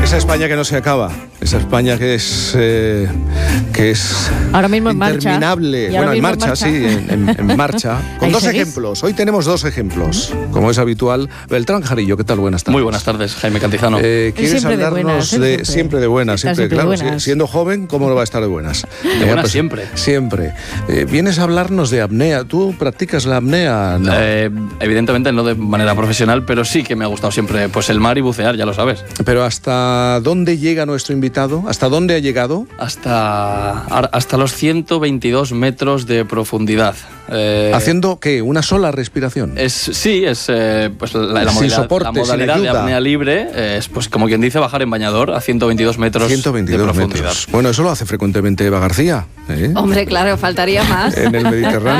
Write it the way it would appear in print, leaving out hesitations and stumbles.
esa España que no se acaba, esa España que es ahora mismo en marcha. Interminable. Bueno, en marcha, sí, en marcha. Con dos ejemplos. Hoy tenemos dos ejemplos, como es habitual. Beltrán Jarillo, ¿qué tal? Buenas tardes. Muy buenas tardes, Jaime Cantizano. ¿Quieres hablarnos de siempre de buenas? Siempre, claro. Buenas. Siendo joven, ¿cómo no va a estar de buenas? De buenas pues, siempre. Siempre. Vienes a hablarnos de apnea. ¿Tú practicas la apnea? No. Evidentemente no de manera profesional, pero sí que me ha gustado siempre pues el mar y bucear, ya lo sabes. Pero ¿hasta dónde llega nuestro invitado? ¿Hasta dónde ha llegado? Hasta los 122 metros de profundidad. ¿Haciendo qué? ¿Una sola respiración? Pues la sin soporte, la modalidad sin de ayuda. apnea libre es, pues como quien dice, bajar en bañador a 122 metros 122 de profundidad. metros. Bueno, eso lo hace frecuentemente Eva García. Hombre, claro, faltaría más. En el Mediterráneo.